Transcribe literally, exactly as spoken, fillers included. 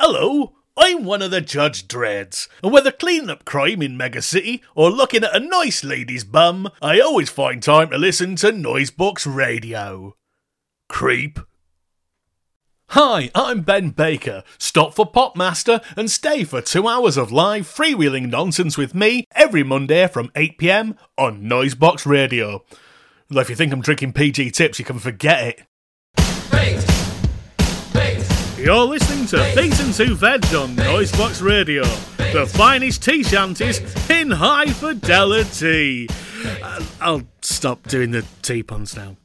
Hello, I'm one of the Judge Dreads, and whether cleaning up crime in Mega City or looking at a nice lady's bum, I always find time to listen to Noisebox Radio. Creep. Hi, I'm Ben Baker. Stop for Popmaster and stay for two hours of live freewheeling nonsense with me every Monday from eight p m on Noisebox Radio. Though if you think I'm drinking P G tips, you can forget it. Bass. Bass. You're listening to Bass and Two Veg on Noisebox Radio, the finest tea shanties in high fidelity. Uh, I'll stop doing the tea puns now.